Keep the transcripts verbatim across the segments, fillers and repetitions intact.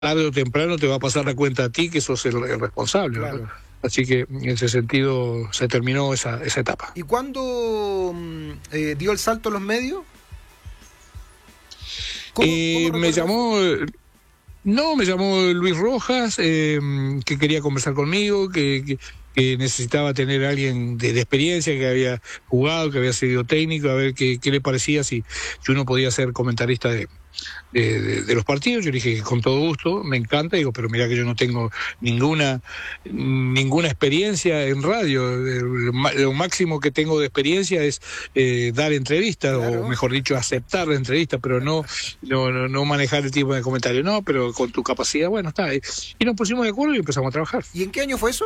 tarde o temprano te va a pasar la cuenta a ti que sos el, el responsable, Claro. ¿verdad? Así que en ese sentido se terminó esa, esa etapa. ¿Y cuándo eh, dio el salto a los medios? ¿Cómo, Eh, cómo me recuerdas? llamó, no, me llamó Luis Rojas, eh, que quería conversar conmigo, que, que, que necesitaba tener a alguien de, de experiencia, que había jugado, que había sido técnico, a ver qué, qué le parecía si, si uno podía ser comentarista de, de, de, de los partidos. Yo le dije que con todo gusto, me encanta, digo, pero mira que yo no tengo ninguna ninguna experiencia en radio. Lo máximo que tengo de experiencia es eh, dar entrevistas, Claro. o mejor dicho, aceptar la entrevista, pero no, no, no, no manejar el tipo de comentario. No, pero con tu capacidad, bueno, está. Y nos pusimos de acuerdo y empezamos a trabajar. ¿Y en qué año fue eso?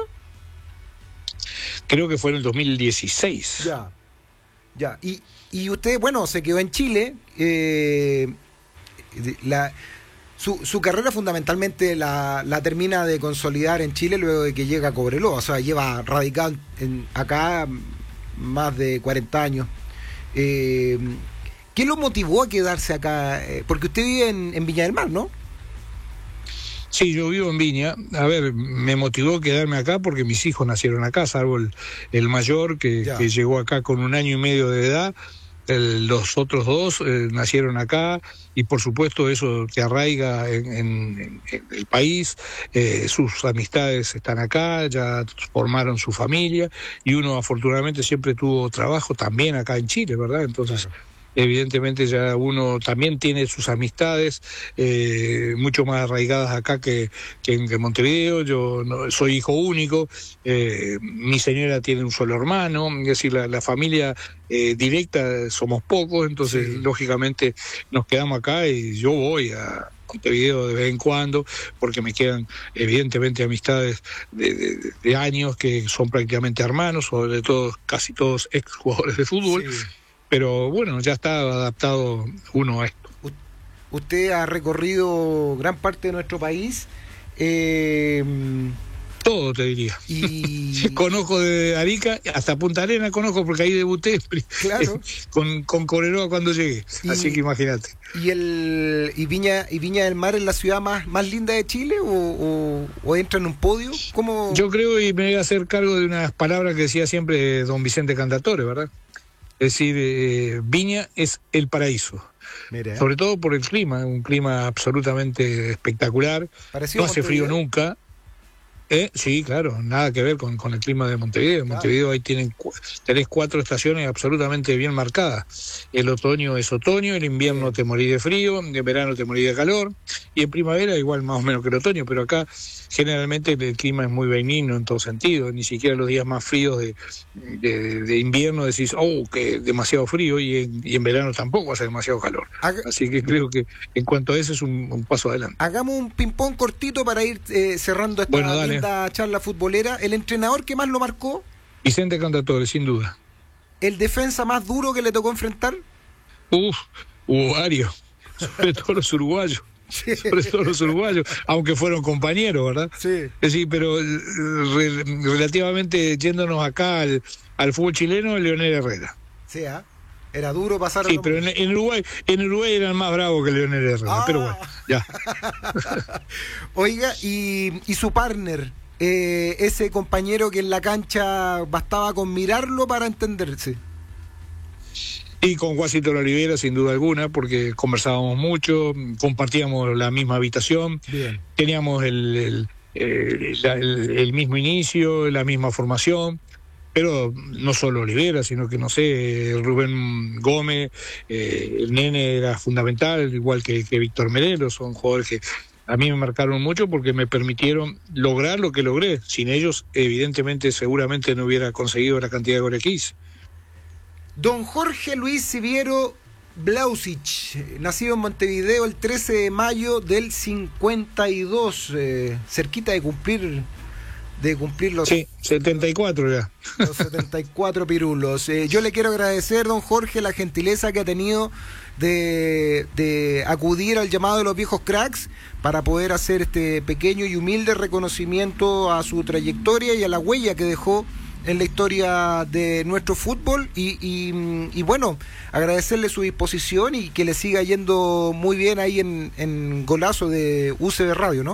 Creo que fue en el dos mil dieciséis. Ya, ya. Y, y usted, bueno, se quedó en Chile. Eh, la, su, su carrera fundamentalmente la, la termina de consolidar en Chile luego de que llega a Cobreloa. O sea, lleva radicado en, acá más de cuarenta años. Eh, ¿Qué lo motivó a quedarse acá? Porque usted vive en, en Viña del Mar, ¿no? Sí, yo vivo en Viña. A ver, me motivó quedarme acá porque mis hijos nacieron acá, salvo el, el mayor que, que llegó acá con un año y medio de edad. El, los otros dos eh, nacieron acá y por supuesto eso te arraiga en, en, en el país. Eh, sus amistades están acá, ya formaron su familia y uno afortunadamente siempre tuvo trabajo también acá en Chile, ¿verdad? Entonces... Claro. Evidentemente ya uno también tiene sus amistades eh, mucho más arraigadas acá que, que en que Montevideo. Yo no, soy hijo único, eh, mi señora tiene un solo hermano, es decir, la, la familia eh, directa somos pocos, entonces sí. Lógicamente nos quedamos acá y yo voy a Montevideo de vez en cuando, porque me quedan evidentemente amistades de, de, de años que son prácticamente hermanos, sobre todo casi todos ex jugadores de fútbol. Sí. Pero bueno, ya está adaptado uno a esto. Usted ha recorrido gran parte de nuestro país. Eh, Todo, te diría. Y... conozco de Arica hasta Punta Arenas, conozco porque ahí debuté. Claro. con, con Cobreloa cuando llegué. Y, Así que imagínate. ¿Y el y Viña y Viña del Mar es la ciudad más, más linda de Chile o, o, o entra en un podio? ¿Cómo? Yo creo, y me voy a hacer cargo de unas palabras que decía siempre don Vicente Cantatore, ¿verdad? Es decir, eh, Viña es el paraíso. Mira. Sobre todo por el clima, un clima absolutamente espectacular. Parecido no hace frío nunca. ¿Eh? Sí, claro, nada que ver con, con el clima de Montevideo. En claro. Montevideo ahí tienen cu tenés cuatro estaciones absolutamente bien marcadas. El otoño es otoño, el invierno sí. te morís de frío, en verano te morís de calor, y en primavera igual más o menos que el otoño, pero acá generalmente el clima es muy benigno en todo sentido, ni siquiera los días más fríos de, de, de invierno decís, oh, que demasiado frío, y en, y en verano tampoco hace demasiado calor. Haga... Así que creo que en cuanto a eso es un, un paso adelante. Hagamos un ping-pong cortito para ir eh, cerrando esta bueno, dale. linda charla futbolera. ¿El entrenador que más lo marcó? Vicente Cantatore, sin duda. ¿El defensa más duro que le tocó enfrentar? Uf, hubo varios, sobre todo los uruguayos. Sí. Sobre todo los uruguayos, aunque fueron compañeros, ¿verdad? Sí. Es decir, pero re, relativamente yéndonos acá al, al fútbol chileno, Leonel Herrera. Sí, ¿eh? Era duro pasar. Sí, pero en, en Uruguay, en Uruguay eran más bravos que Leonel Herrera, ah. pero bueno, ya. Oiga, y, y su partner, eh, ese compañero que en la cancha bastaba con mirarlo para entenderse. Y con Guasito Olivera, sin duda alguna, porque conversábamos mucho, compartíamos la misma habitación, bien. Teníamos el, el, el, el, el mismo inicio, la misma formación, pero no solo Olivera, sino que, no sé, Rubén Gómez, eh, el nene era fundamental, igual que, que Víctor Melero, son jugadores que a mí me marcaron mucho porque me permitieron lograr lo que logré. Sin ellos, evidentemente, seguramente no hubiera conseguido la cantidad de goles que hice. Don Jorge Luis Siviero Blausic, nacido en Montevideo el trece de mayo del cincuenta y dos, eh, cerquita de cumplir de cumplir los... Sí, setenta y cuatro ya. Los setenta y cuatro pirulos. Eh, yo le quiero agradecer, don Jorge, la gentileza que ha tenido de, de acudir al llamado de los viejos cracks para poder hacer este pequeño y humilde reconocimiento a su trayectoria y a la huella que dejó en la historia de nuestro fútbol y, y, y bueno, agradecerle su disposición y que le siga yendo muy bien ahí en, en Golazo de U C B Radio, ¿no?